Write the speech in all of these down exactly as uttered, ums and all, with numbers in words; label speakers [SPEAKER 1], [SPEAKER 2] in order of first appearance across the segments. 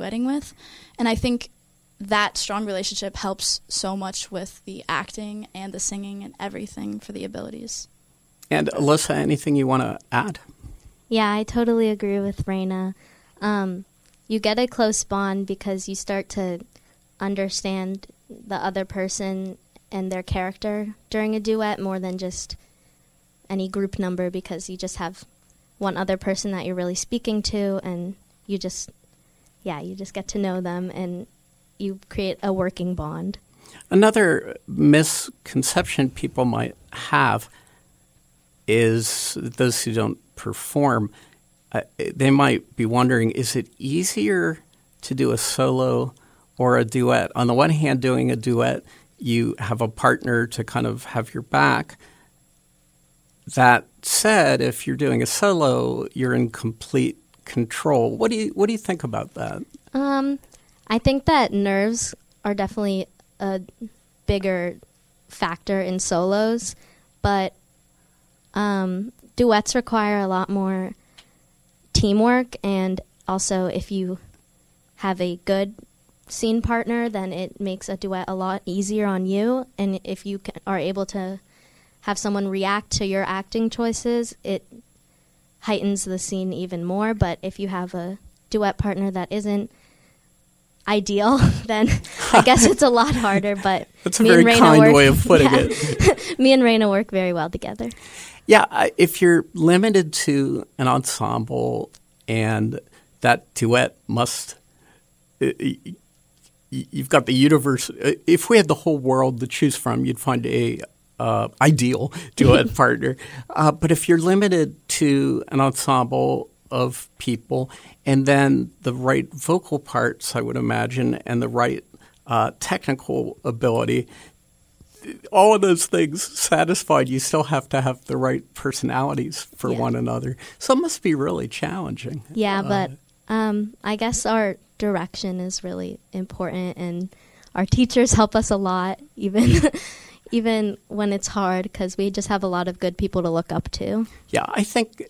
[SPEAKER 1] duetting with. And I think that strong relationship helps so much with the acting and the singing and everything for the abilities.
[SPEAKER 2] And Alyssa, anything you want to add?
[SPEAKER 3] Yeah, I totally agree with Raina. Um, you get a close bond because you start to understand the other person and their character during a duet more than just any group number, because you just have one other person that you're really speaking to, and you just, yeah, you just get to know them and you create a working bond.
[SPEAKER 2] Another misconception people might have is those who don't perform, uh, they might be wondering, is it easier to do a solo or a duet? On the one hand, doing a duet, you have a partner to kind of have your back. That said, if you're doing a solo, you're in complete control. What do you what do you think about that?
[SPEAKER 3] Um, I think that nerves are definitely a bigger factor in solos, but um, duets require a lot more teamwork, and also if you have a good scene partner, then it makes a duet a lot easier on you, and if you can, are able to have someone react to your acting choices, it heightens the scene even more. But if you have a duet partner that isn't ideal, then I guess it's a lot harder. But
[SPEAKER 2] that's a very kind
[SPEAKER 3] work,
[SPEAKER 2] way of putting
[SPEAKER 3] yeah,
[SPEAKER 2] it.
[SPEAKER 3] Me and Raina work very well together.
[SPEAKER 2] Yeah, if you're limited to an ensemble and that duet must, you've got the universe. If we had the whole world to choose from, you'd find a uh, ideal duet partner. Uh, but if you're limited to an ensemble of people and then the right vocal parts, I would imagine, and the right uh, technical ability, all of those things satisfied, you still have to have the right personalities for
[SPEAKER 3] yeah.
[SPEAKER 2] one another. So it must be really challenging.
[SPEAKER 3] Yeah,
[SPEAKER 2] uh,
[SPEAKER 3] but um, I guess our direction is really important, and our teachers help us a lot, even even when it's hard, because we just have a lot of good people to look up to.
[SPEAKER 2] Yeah, I think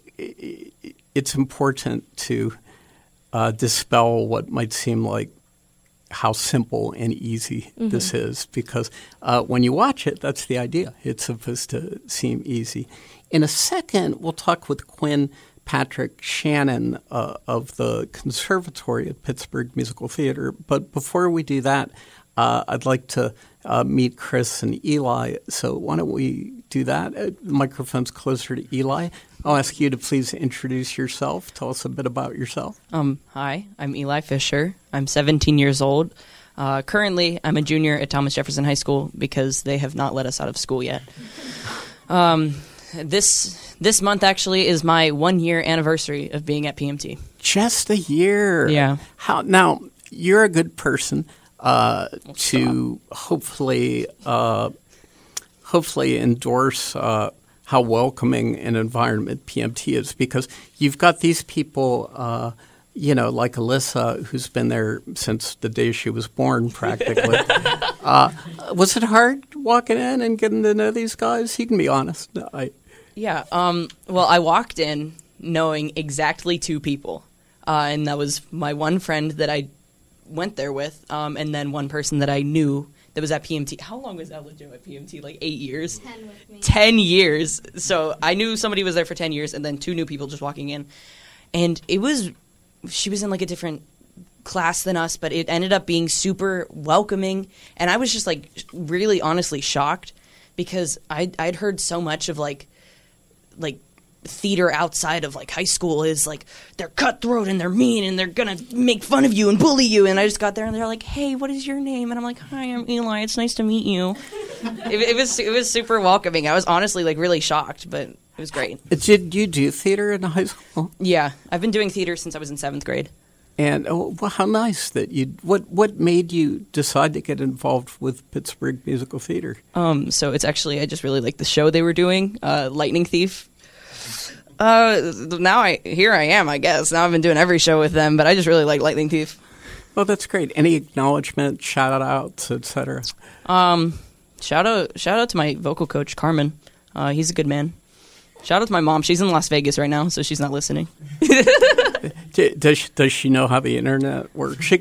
[SPEAKER 2] it's important to uh, dispel what might seem like how simple and easy mm-hmm. this is, because uh, when you watch it, that's the idea. It's supposed to seem easy. In a second, we'll talk with Quinn Patrick Shannon uh, of the Conservatory at Pittsburgh Musical Theater. But before we do that, uh, I'd like to uh, meet Chris and Eli. So why don't we do that? Uh, the microphone's closer to Eli. I'll ask you to please introduce yourself. Tell us a bit about yourself.
[SPEAKER 4] Um, hi, I'm Eli Fisher. I'm seventeen years old. Uh, currently, I'm a junior at Thomas Jefferson High School because they have not let us out of school yet. Um, this this month actually is my one-year anniversary of being at P M T.
[SPEAKER 2] Just a year.
[SPEAKER 4] Yeah.
[SPEAKER 2] How now? You're a good person uh, to hopefully uh, hopefully endorse Uh, how welcoming an environment P M T is, because you've got these people, uh, you know, like Alyssa, who's been there since the day she was born, practically. uh, was it hard walking in and getting to know these guys? You can be honest. I,
[SPEAKER 4] yeah. Um, well, I walked in knowing exactly two people, uh, and that was my one friend that I went there with, um, and then one person that I knew that was at P M T. How long was Ella at P M T? Like eight years?
[SPEAKER 3] Ten with me.
[SPEAKER 4] Ten years. So I knew somebody was there for ten years, and then two new people just walking in. And it was, she was in like a different class than us, but it ended up being super welcoming. And I was just like really honestly shocked, because I'd, I'd heard so much of like, like, theater outside of like high school is like they're cutthroat and they're mean and they're gonna make fun of you and bully you, and I just got there and they're like, hey, what is your name? And I'm like, hi, I'm Eli, it's nice to meet you. it, it was it was super welcoming. I was honestly like really shocked, but it was great.
[SPEAKER 2] Did you do theater in high school?
[SPEAKER 4] Yeah, I've been doing theater since I was in seventh grade.
[SPEAKER 2] And oh, well, how nice that you what what made you decide to get involved with Pittsburgh Musical Theater?
[SPEAKER 4] Um so it's actually, I just really liked the show they were doing, uh Lightning Thief. Uh, now I here I am, I guess. Now I've been doing every show with them, but I just really like Lightning Thief.
[SPEAKER 2] Well, that's great. Any acknowledgement, shout outs, et cetera?
[SPEAKER 4] Um, shout out, shout out to my vocal coach, Carmen. Uh, he's a good man. Shout out to my mom. She's in Las Vegas right now, so she's not listening.
[SPEAKER 2] does, does she know how the internet works? She